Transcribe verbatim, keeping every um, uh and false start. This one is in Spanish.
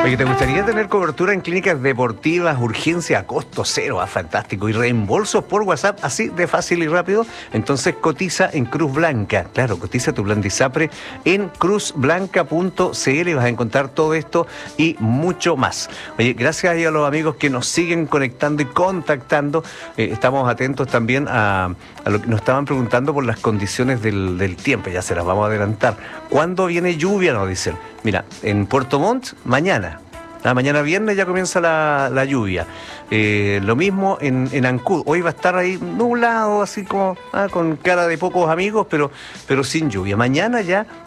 Oye, ¿te gustaría tener cobertura en clínicas deportivas, urgencia a costo cero? Ah, fantástico. Y reembolsos por WhatsApp, así de fácil y rápido. Entonces cotiza en Cruz Blanca. Claro, cotiza tu plan de ISAPRE en cruz blanca punto c l. Vas a encontrar todo esto y mucho más. Oye, gracias a los amigos que nos siguen conectando y contactando. Eh, estamos atentos también a, a lo que nos estaban preguntando por las condiciones del, del tiempo. Ya se las vamos a adelantar. ¿Cuándo viene lluvia? Nos dicen. Mira, en Puerto Montt, mañana. Ah, mañana viernes ya comienza la, la lluvia. Eh, lo mismo en, en Ancud. Hoy va a estar ahí nublado, así como ah, con cara de pocos amigos, pero, pero sin lluvia. Mañana ya